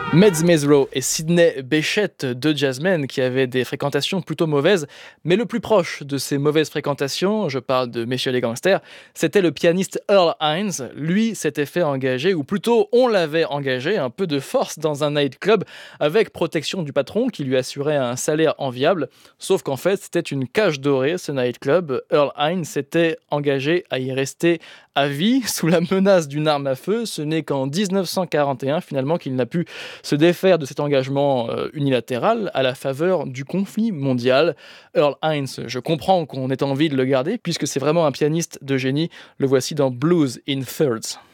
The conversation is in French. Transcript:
Meds Mesro et Sidney Bechet, deux jazzmen qui avaient des fréquentations plutôt mauvaises, mais le plus proche de ces mauvaises fréquentations, je parle de Messieurs les gangsters, c'était le pianiste Earl Hines. Lui s'était fait engager, ou plutôt on l'avait engagé, un peu de force dans un nightclub avec protection du patron qui lui assurait un salaire enviable. Sauf qu'en fait, c'était une cage dorée ce nightclub. Earl Hines s'était engagé à y rester à vie sous la menace d'une arme à feu. Ce n'est qu'en 1941 finalement qu'il n'a pu se défaire de cet engagement unilatéral à la faveur du conflit mondial. Earl Hines, je comprends qu'on ait envie de le garder puisque c'est vraiment un pianiste de génie. Le voici dans Blues in Thirds.